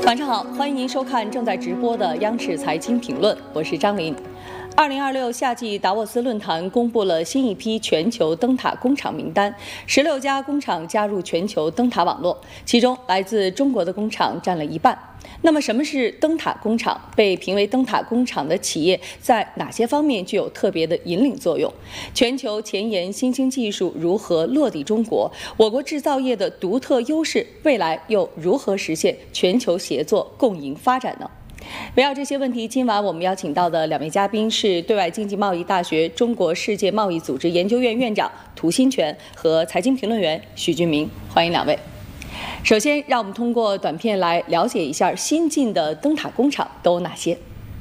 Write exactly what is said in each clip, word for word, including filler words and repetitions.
晚上好，欢迎您收看正在直播的央视财经评论，我是张琳。二零二六夏季达沃斯论坛公布了新一批全球灯塔工厂名单，十六家工厂加入全球灯塔网络，其中来自中国的工厂占了一半。那么，什么是灯塔工厂？被评为灯塔工厂的企业在哪些方面具有特别的引领作用？全球前沿新兴技术如何落地中国？我国制造业的独特优势，未来又如何实现全球协作共赢发展呢？围绕这些问题，今晚我们邀请到的两位嘉宾是对外经济贸易大学中国世界贸易组织研究院院长涂新全和财经评论员许俊明，欢迎两位。首先，让我们通过短片来了解一下新进的灯塔工厂都有哪些。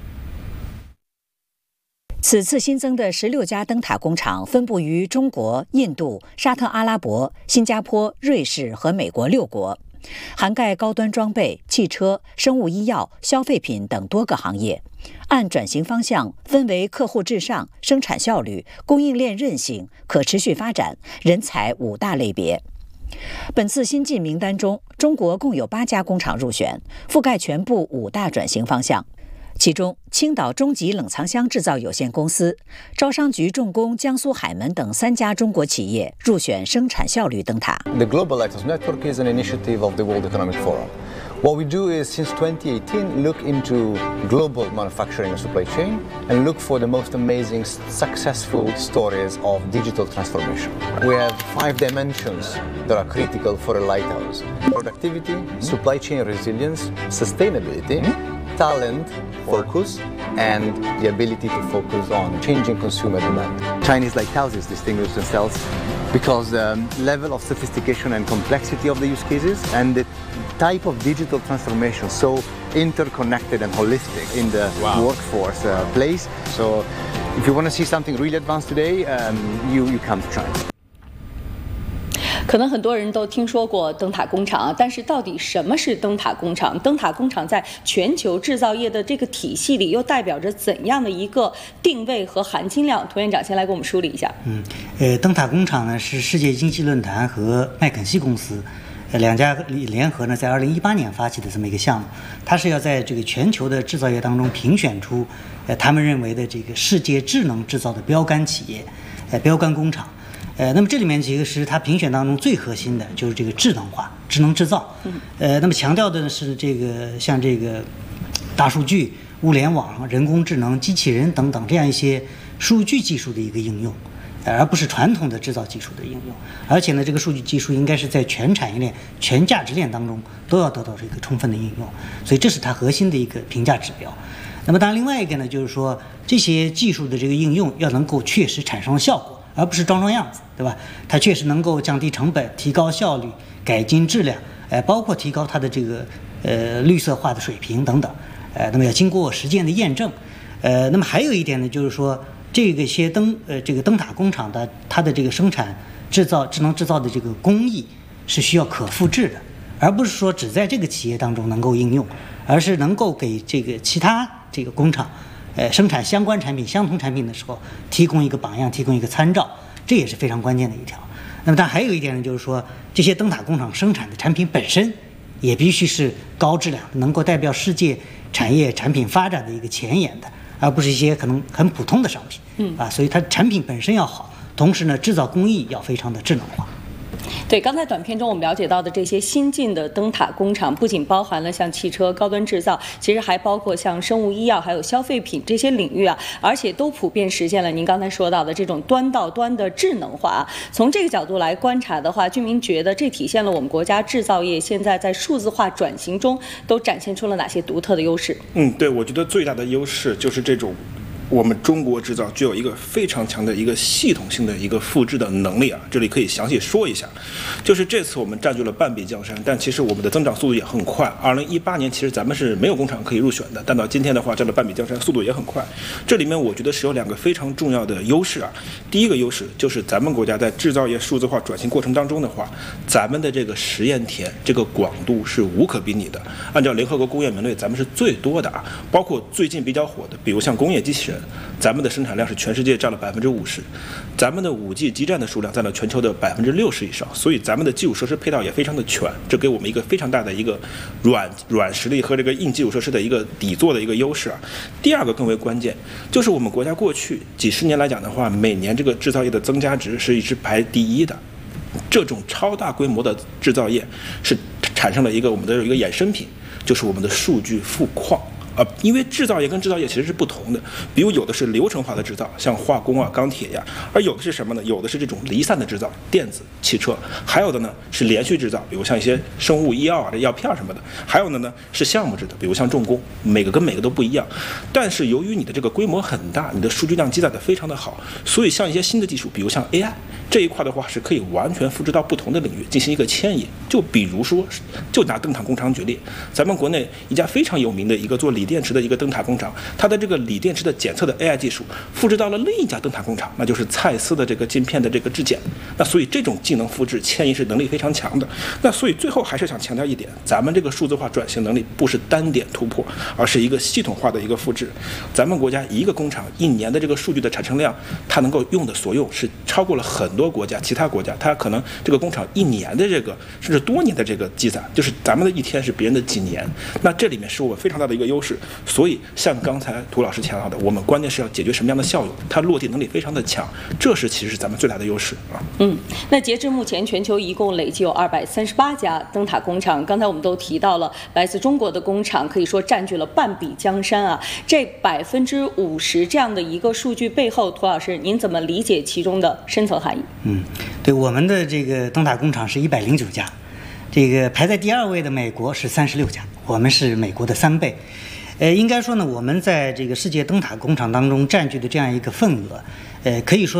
此次新增的十六家灯塔工厂分布于中国、印度、沙特阿拉伯、新加坡、瑞士和美国六国，涵盖高端装备、汽车、生物医药、消费品等多个行业。按转型方向分为客户至上、生产效率、供应链韧性、可持续发展、人才五大类别。本次新进名单中，中国共有八家工厂入选，覆盖全部五大转型方向。其中，青岛中极冷藏箱制造有限公司、招商局重工江苏海门等三家中国企业入选生产效率灯塔。 The Global Lighthouse Network is an initiative of the World Economic Forum. What we do is, since twenty eighteen, look into global manufacturing and supply chain and look for the most amazing, successful stories of digital transformation. We have five dimensions that are critical for a lighthouse: productivity, supply chain resilience, sustainability, talent, focus, and the ability to focus on changing consumer demand. Chinese lighthouses distinguish themselves because the level of sophistication and complexity of the use cases and the type of digital transformation so interconnected and holistic in the wow. workforce uh, place. So if you want to see something really advanced today, um, you, you come to China. 可能很多人都听说过灯塔工厂，但是到底什么是灯塔工厂？灯塔工厂在全球制造业的这个体系里，又代表着怎样的一个定位和含金量？涂院长先来给我们梳理一下。 嗯，呃，灯塔工厂呢是世界经济论坛和麦肯锡公司，呃，两家联合呢在二零一八年发起的这么一个项目，它是要在这个全球的制造业当中评选出，呃，他们认为的这个世界智能制造的标杆企业，呃，标杆工厂。呃，那么这里面其实它评选当中最核心的就是这个智能化、智能制造。呃，那么强调的呢是这个像这个大数据、物联网、人工智能、机器人等等这样一些数据技术的一个应用，而不是传统的制造技术的应用。而且呢，这个数据技术应该是在全产业链、全价值链当中都要得到这个充分的应用，所以这是它核心的一个评价指标。那么当然，另外一个呢，就是说这些技术的这个应用要能够确实产生效果，而不是装装样子，对吧？它确实能够降低成本、提高效率、改进质量，呃，包括提高它的这个呃绿色化的水平等等，呃，那么要经过实践的验证，呃，那么还有一点呢，就是说这个些灯呃这个灯塔工厂的它的这个生产制造智能制造的这个工艺是需要可复制的，而不是说只在这个企业当中能够应用，而是能够给这个其他这个工厂。呃，生产相关产品、相同产品的时候，提供一个榜样，提供一个参照，这也是非常关键的一条。那么，但还有一点呢，就是说，这些灯塔工厂生产的产品本身也必须是高质量，能够代表世界产业产品发展的一个前沿的，而不是一些可能很普通的商品。嗯啊，所以它产品本身要好，同时呢，制造工艺要非常的智能化。 对，刚才短片中我们了解到的这些新进的灯塔工厂，不仅包含了像汽车高端制造，其实还包括像生物医药还有消费品这些领域啊，而且都普遍实现了您刚才说到的这种端到端的智能化。从这个角度来观察的话，俊明觉得这体现了我们国家制造业现在在数字化转型中都展现出了哪些独特的优势？ 嗯，对，我觉得最大的优势就是这种我们中国制造具有一个非常强的一个系统性的一个复制的能力啊，这里可以详细说一下。就是这次我们占据了半壁江山，但其实我们的增长速度也很快。二零一八年其实咱们是没有工厂可以入选的，但到今天的话占了半壁江山，速度也很快。这里面我觉得是有两个非常重要的优势啊。第一个优势就是咱们国家在制造业数字化转型过程当中的话，咱们的这个实验田这个广度是无可比拟的。按照联合国工业门类，咱们是最多的啊，包括最近比较火的，比如像工业机器人。 人，咱们的生产量是全世界占了百分之五十，咱们的五 G 基站的数量占了全球的百分之六十以上，所以咱们的基础设施配套也非常的全，这给我们一个非常大的一个软软实力和这个硬基础设施的一个底座的一个优势啊。第二个更为关键，就是我们国家过去几十年来讲的话，每年这个制造业的增加值是一直排第一的。这种超大规模的制造业是产生了一个我们的一个衍生品，就是我们的数据富矿。啊，因为制造业跟制造业其实是不同的，比如有的是流程化的制造，像化工啊、钢铁呀，而有的是什么呢？有的是这种离散的制造，电子、汽车，还有的呢是连续制造，比如像一些生物医药啊、这药片什么的，还有的呢是项目制的，比如像重工，每个跟每个都不一样。但是由于你的这个规模很大，你的数据量积攒的非常的好，所以像一些新的技术，比如像 A I 这一块的话，是可以完全复制到不同的领域进行一个迁移。就比如说，就拿灯塔工厂举例，咱们国内一家非常有名的一个做锂电池的一个灯塔工厂，它的这个锂电池的检测的 A I 技术复制到了另一家灯塔工厂，那就是蔡司的这个晶片的这个制检。那所以这种技能复制迁移是能力非常强的。那所以最后还是想强调一点，咱们这个数字化转型能力不是单点突破，而是一个系统化的一个复制。咱们国家一个工厂一年的这个数据的产生量，它能够用的所用是超过了很多国家其他国家，它可能这个工厂一年的这个甚至多年的这个积攒，就是咱们的一天是别人的几年。那这里面是我们非常大的一个优势。所以像刚才涂老师强调的，我们关键是要解决什么样的效用，它落地能力非常的强，这是其实是咱们最大的优势啊。 嗯，那截至目前，全球一共累计有二百三十八家灯塔工厂。刚才我们都提到了，来自中国的工厂可以说占据了半壁江山啊。这百分之五十这样的一个数据背后，涂老师您怎么理解其中的深层含义？ 嗯，对，我们的这个灯塔工厂是一百零九家，这个排在第二位的美国是三十六家，我们是美国的三倍。呃，应该说呢，我们在这个世界灯塔工厂当中占据的这样一个份额，呃，可以说